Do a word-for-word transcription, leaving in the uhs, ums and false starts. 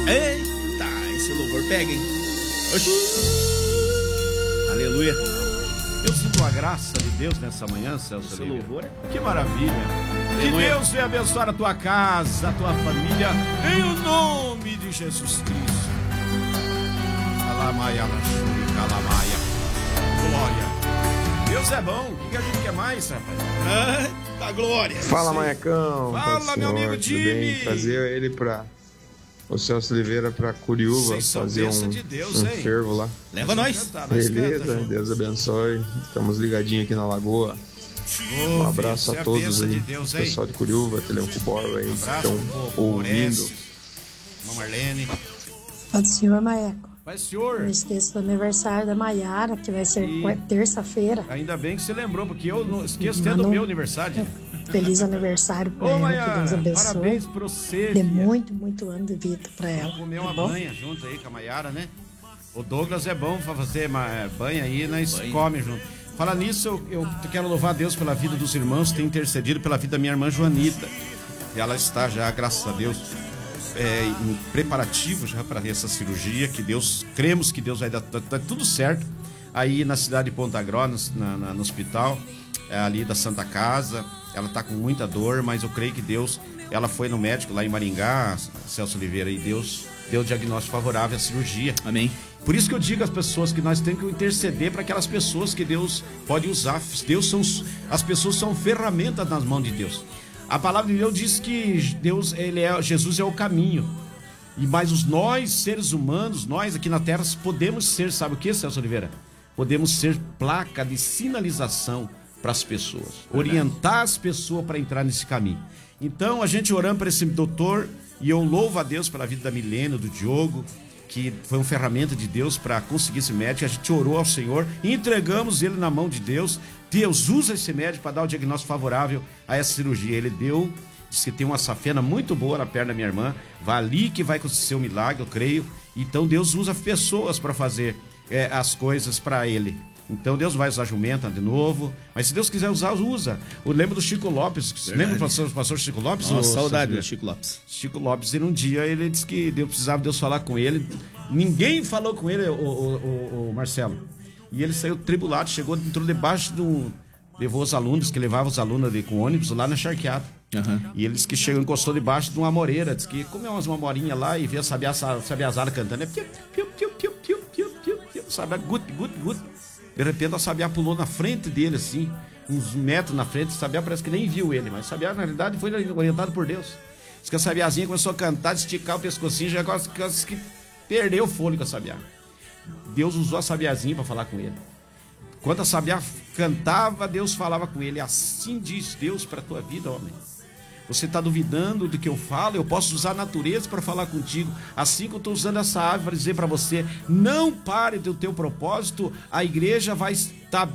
Eita, esse louvor pega, hein? Oxi. Aleluia. Eu sinto a graça de Deus nessa manhã, Celso. Esse louvor é... Que maravilha. Aleluia. Que Deus venha abençoar a tua casa, a tua família, em o nome de Jesus Cristo. Calamaia, Laxuri, calamaia. Glória. Deus é bom. O que a gente quer mais, rapaz? Ah, tá glória. Fala, Maicão. Fala, meu amigo Jimmy. Trazer ele pra... O Celso Oliveira pra Curiúva fazer um, de Deus, um hein? fervo lá. Leva nós. Cantar, nós Beleza, canta, Deus abençoe. Estamos ligadinhos aqui na Lagoa. Oh, um abraço filho, a todos é a aí. de Deus, Pessoal de Curiúva, Teleuco Borba aí, um estão ouvindo. Irmã Marlene. Pode senhor Maeco. Vai, senhor. Não esqueça do aniversário da Maiara, que vai ser E... terça-feira. Ainda bem que você lembrou, porque eu não esqueço até do meu aniversário. Feliz aniversário pra Ô, ela, Maiara, que Deus abençoe. parabéns pra você. Dê muito, muito ano de vida pra ela. Vamos comer tá uma bom? banha junto aí com a Maiara, né? O Douglas é bom pra fazer uma banha aí, nós Banha. comemos junto. Falar nisso, eu, eu quero louvar a Deus pela vida dos irmãos, tem intercedido pela vida da minha irmã Joanita. E ela está já, graças a Deus, é, em preparativo já para essa cirurgia, que Deus, cremos que Deus vai dar, dar, dar tudo certo. Aí na cidade de Ponta Grossa, na, na, no hospital, é, ali da Santa Casa, ela está com muita dor, mas eu creio que Deus, ela foi no médico lá em Maringá, Celso Oliveira, e Deus deu o diagnóstico favorável à cirurgia. Amém. Por isso que eu digo às pessoas que nós temos que interceder para aquelas pessoas que Deus pode usar. Deus são, as pessoas são ferramentas nas mãos de Deus. A palavra de Deus diz que Deus, ele é, Jesus é o caminho. E mas os nós, seres humanos, nós aqui na Terra, podemos ser, sabe o que, Celso Oliveira? Podemos ser placa de sinalização para as pessoas. Orientar as pessoas para entrar nesse caminho. Então, a gente orando para esse doutor, e eu louvo a Deus pela vida da Milena, do Diogo, que foi uma ferramenta de Deus para conseguir esse médico. A gente orou ao Senhor e entregamos ele na mão de Deus. Deus usa esse médico para dar o diagnóstico favorável a essa cirurgia. Ele deu, disse que tem uma safena muito boa na perna da minha irmã. Vai ali que vai acontecer o milagre, eu creio. Então Deus usa pessoas para fazer é, as coisas para ele. Então Deus vai usar jumenta de novo, mas se Deus quiser usar, usa. Eu lembro do Chico Lopes. Verdade. Lembra do pastor, pastor Chico Lopes? Nossa, saudade do Chico Lopes. Chico Lopes, ele um dia ele disse que Deus precisava Deus falar com ele. Ninguém falou com ele, o, o, o, o Marcelo. E ele saiu tribulado, chegou, entrou debaixo do... Levou os alunos, que levava os alunos ali com ônibus lá na Charqueada. Uhum. E ele disse que chegou, encostou debaixo de uma amoreira. Disse que comeu umas mamorinhas lá e via Sabiazara cantando. É piu, piu, piu, piu, piu, piu, piu, piu, sabe? Gut, gut, gut. De repente a Sabiá pulou na frente dele, assim, uns metros na frente. Sabiá parece que nem viu ele, mas Sabiá, na realidade, foi orientado por Deus. Diz que a Sabiazinha começou a cantar, esticar o pescocinho, já quase, quase que perdeu o fôlego a Sabiá. Deus usou a Sabiazinha para falar com ele. Quando a Sabiá cantava, Deus falava com ele. Assim diz Deus para a tua vida, homem. Você está duvidando do que eu falo? Eu posso usar a natureza para falar contigo. Assim que eu estou usando essa ave para dizer para você, não pare do teu propósito, a igreja vai estar